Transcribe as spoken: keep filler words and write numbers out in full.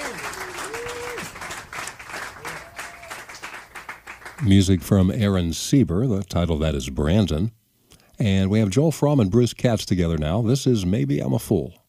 Music from Aaron Sieber. The title of that is Brandon. And we have Joel Fromm and Bruce Katz together now. This is Maybe I'm a Fool.